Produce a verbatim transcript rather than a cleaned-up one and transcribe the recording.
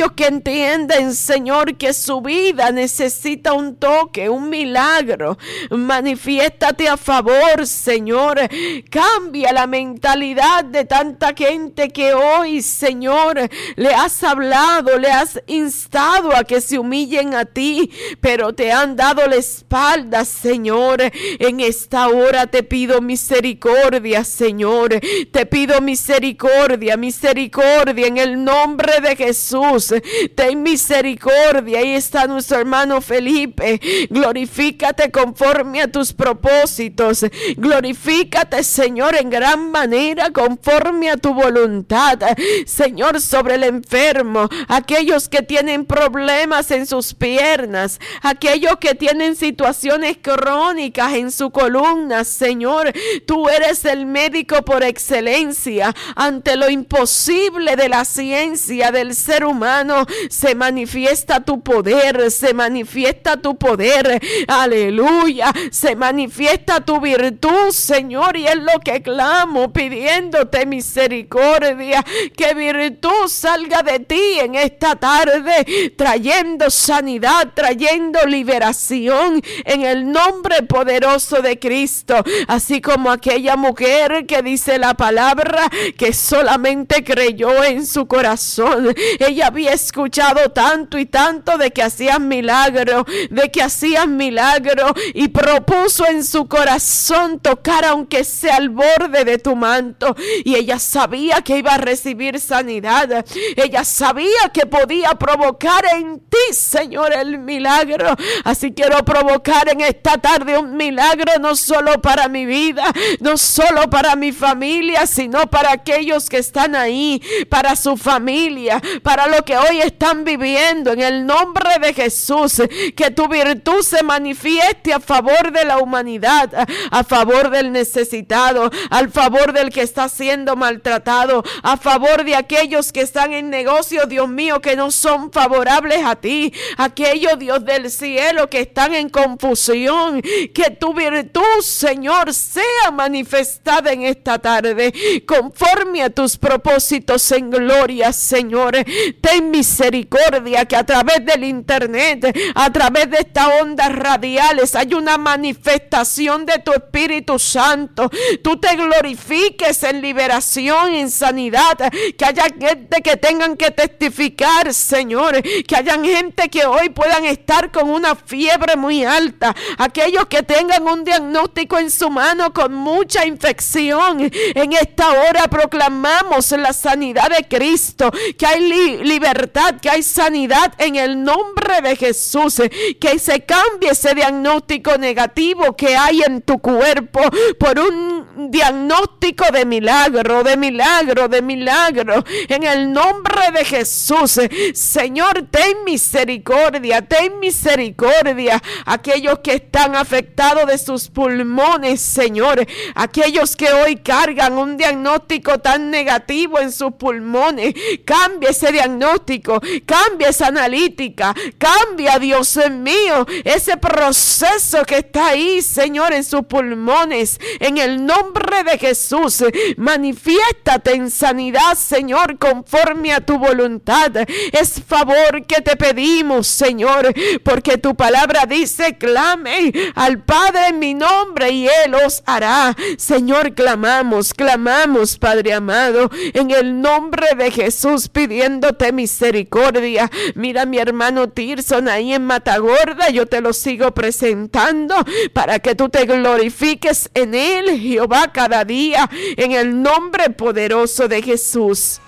aquellos que entienden, Señor, que su vida necesita un toque, un milagro. Manifiéstate a favor, Señor. Cambia la mentalidad de tanta gente que hoy, Señor, le has hablado, le has instado a que se humillen a ti, pero te han dado la espalda, Señor. En esta hora te pido misericordia, Señor. Te pido misericordia, misericordia en el nombre de Jesús. Ten misericordia. Ahí está nuestro hermano Felipe. Glorifícate conforme a tus propósitos. Glorifícate, Señor, en gran manera conforme a tu voluntad. Señor, sobre el enfermo, aquellos que tienen problemas en sus piernas, aquellos que tienen situaciones crónicas en su columna, Señor, tú eres el médico por excelencia. Ante lo imposible de la ciencia del ser humano, se manifiesta tu poder, se manifiesta tu poder, aleluya, se manifiesta tu virtud, Señor, y es lo que clamo, pidiéndote misericordia, que virtud salga de ti en esta tarde, trayendo sanidad, trayendo liberación, en el nombre poderoso de Cristo, así como aquella mujer que dice la palabra, que solamente creyó en su corazón. Ella había escuchado tanto y tanto de que hacías milagro, de que hacías milagro, y propuso en su corazón tocar aunque sea al borde de tu manto, y ella sabía que iba a recibir sanidad. Ella sabía que podía provocar en ti, Señor, el milagro. Así quiero provocar en esta tarde un milagro, no solo para mi vida, no solo para mi familia, sino para aquellos que están ahí, para su familia, para lo que hoy están viviendo. En el nombre de Jesús, que tu virtud se manifieste a favor de la humanidad, a favor del necesitado, al favor del que está siendo maltratado, a favor de aquellos que están en negocio, Dios mío, que no son favorables a ti, aquellos, Dios del cielo, que están en confusión. Que tu virtud, Señor, sea manifestada en esta tarde conforme a tus propósitos en gloria, Señor. Ten misericordia, que a través del internet, a través de estas ondas radiales, hay una manifestación de tu Espíritu Santo. Tú te glorifiques en liberación, en sanidad, que haya gente que tengan que testificar, Señor, que hayan gente que hoy puedan estar con una fiebre muy alta, aquellos que tengan un diagnóstico en su mano con mucha infección. En esta hora proclamamos la sanidad de Cristo, que hay li- libertad, que hay sanidad en el nombre de Jesús, que se cambie ese diagnóstico negativo que hay en tu cuerpo por un diagnóstico de milagro, de milagro, de milagro, en el nombre de Jesús. Señor, ten misericordia, ten misericordia, aquellos que están afectados de sus pulmones, Señor, aquellos que hoy cargan un diagnóstico tan negativo en sus pulmones, cambia ese diagnóstico, cambia esa analítica, cambia, Dios mío, ese proceso que está ahí, Señor, en sus pulmones, en el nombre de Jesús. Manifiéstate en sanidad, Señor, conforme a tu voluntad. Es favor que te pedimos, Señor, porque tu palabra dice: clame al Padre en mi nombre y Él os hará. Señor, clamamos, clamamos, Padre amado, en el nombre de Jesús, pidiéndote misericordia. Mira mi hermano Tirson ahí en Matagorda, yo te lo sigo presentando para que tú te glorifiques en él, Jehová, cada día, en el nombre poderoso de Jesús.